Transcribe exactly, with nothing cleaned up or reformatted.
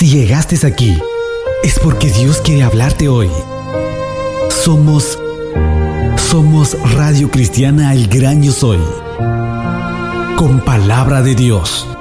Si llegaste aquí, es porque Dios quiere hablarte hoy. Somos, somos Radio Cristiana El Gran Yo Soy, con palabra de Dios.